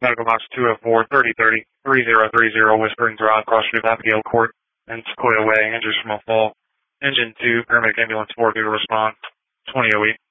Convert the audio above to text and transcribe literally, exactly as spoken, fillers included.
Medical box two oh four, thirty thirty, three oh three oh, Whispering Drive, Cross Street, Abigail Court, and Sequoia Way. Injuries from a fall. Engine two, paramedic ambulance four, due to respond. twenty oh eight.